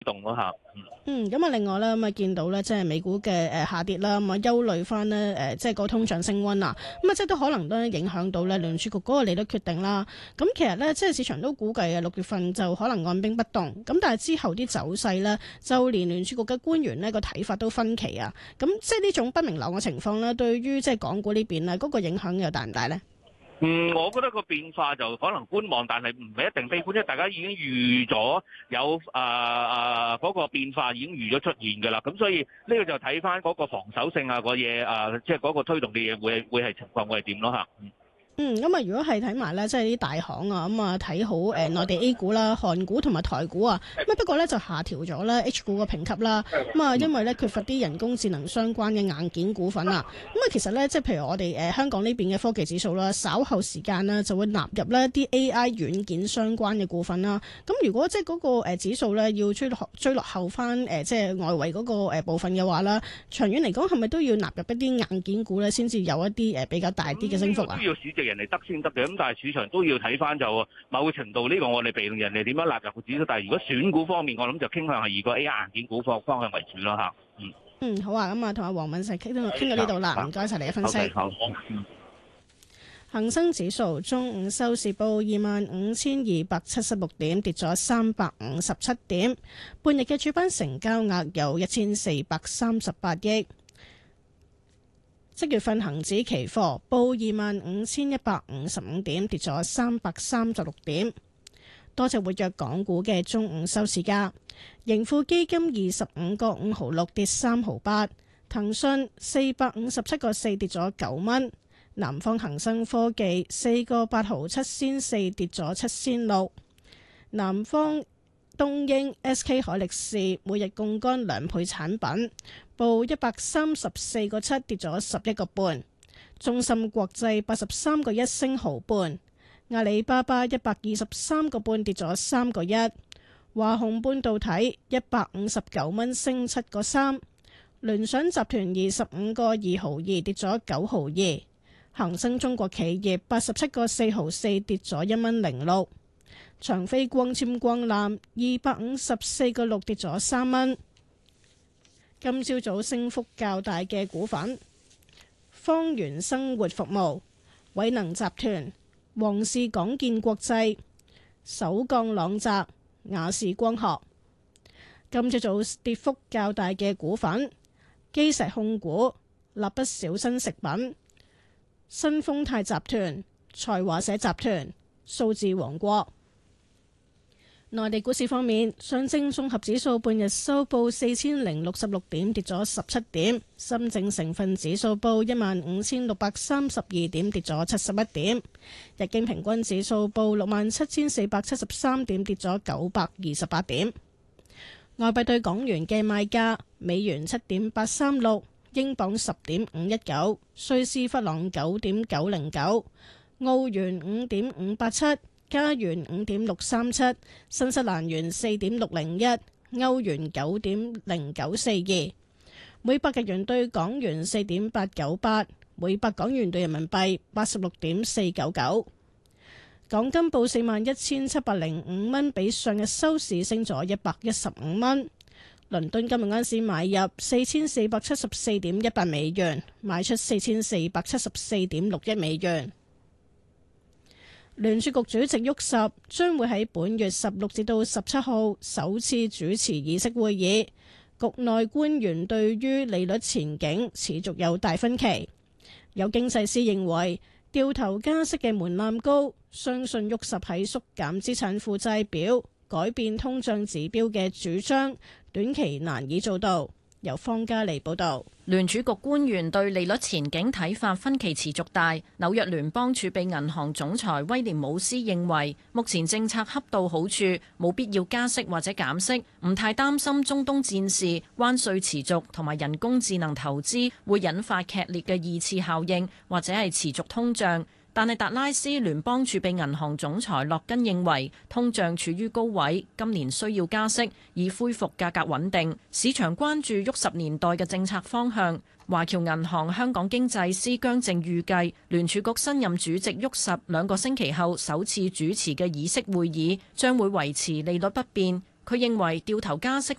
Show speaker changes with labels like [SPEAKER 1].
[SPEAKER 1] 動咯嚇。
[SPEAKER 2] 咁啊，另外咧，咁啊見到咧，即係美股嘅下跌啦，咁啊憂慮翻呢，即係個通脹升溫啊，咁啊，即係都可能都影響到咧聯儲局嗰個利率決定啦。咁其實咧，即係市場都估計啊，6月份就可能按兵不動，咁但係之後啲走勢咧，就連聯儲局嘅官員呢個睇法都分歧啊。咁即係呢種不明朗嘅情況咧，對於即係港股呢邊咧，嗰個影響又大唔大咧？
[SPEAKER 1] 我覺得個變化就可能觀望，但係唔係一定悲觀，因為大家已經預咗有嗰個變化已經預咗出現㗎啦。咁所以呢個就睇翻嗰個防守性啊個嘢即係嗰個推動嘅嘢會係情況會係點咯嚇。
[SPEAKER 2] 咁啊，如果係睇埋咧，即係啲大行啊，咁啊睇好內地 A 股啦、韓股同埋台股啊，咁啊不過咧就下調咗咧 H 股嘅評級啦，咁啊因為咧缺乏啲人工智能相關嘅硬件股份啊，咁啊其實咧即係譬如我哋香港呢邊嘅科技指數啦，稍後時間啦就會納入咧啲 AI 軟件相關嘅股份啦。咁如果即係嗰個指數咧要追落後翻即係外圍嗰個部分嘅話啦，長遠嚟講係咪都要納入一啲硬件股咧，先至有一啲比較大啲嘅升幅啊？
[SPEAKER 1] 都要市值人哋得先得嘅，咁但係市場都要睇翻就某個程度呢個我哋被動人哋點樣納入個指數，但係如果選股方面，我諗就傾向係以個 AI 硬件股方向為主咯嚇。
[SPEAKER 2] 好啊，咁啊同阿黃敏石傾到呢度啦，唔該晒你嘅分析。
[SPEAKER 1] 好。
[SPEAKER 2] 恒生指數中午收市報25,276點，跌咗357點。半日嘅主板成交額有1438億。即月份恒指期貨報25,155點，跌咗336點。多隻活躍港股嘅中午收市價，盈富基金25個5毫6跌3毫8，騰訊457個4跌咗9蚊，南方恒生科技4個8毫7仙4跌咗7仙6，南方東英 SK 海力士每日槓桿2倍產品，報134個7跌咗11個半，中芯國際83個1升毫半，阿里巴巴123個半跌咗3個1，華虹半導體159蚊升7個3，聯想集團25個2毫2跌咗9毫2，恒生中國企業87個4毫4跌咗1蚊06。長飛光纖光纜254個6跌咗3蚊。今朝早升幅較大嘅股份：方圓生活服務、偉能集團、皇氏港建國際、首鋼朗澤、雅士光學。今朝早跌幅較大嘅股份：基石控股、蠟筆小新食品、新豐泰集團、財華社集團、數字王國。內地股市方面，上證綜合指數半日收報4066點，跌咗17點；深證成分指數報15632點，跌咗71點；日經平均指數報67473點，跌咗928點。外幣對港元嘅賣價：美元7.836，英鎊10.519，瑞士法郎9.909，澳元5.587。加元5.637，新西蘭元4.601，歐元9.0942，每百日元對港元4.898，每百港元對人民幣86.499。港金報41,705蚊，比上日收市升咗115蚊。倫敦今日晏市買入4474.18美元，賣出4474.61美元。聯儲局主席沃什將會喺本月16至到17號首次主持議息會議，局內官員對於利率前景持續有大分歧。有經濟師認為掉頭加息嘅門檻高，相信沃什喺縮減資產負債表、改變通脹指標嘅主張短期難以做到。由方嘉利報導。
[SPEAKER 3] 聯儲局官員對利率前景睇法分歧持續大。紐約聯邦儲備銀行總裁威廉姆斯認為，目前政策恰到好處，冇必要加息或者減息，唔太擔心中東戰事、關稅持續同埋人工智能投資會引發劇烈嘅二次效應，或者係持續通脹。但係達拉斯聯邦儲備銀行總裁洛根認為，通脹處於高位，今年需要加息以恢復價格穩定。市場關注沃什年代嘅政策方向。華僑銀行香港經濟師姜正預計，聯儲局新任主席沃什2個星期後首次主持嘅議息會議將會維持利率不變。 佢認為掉頭加息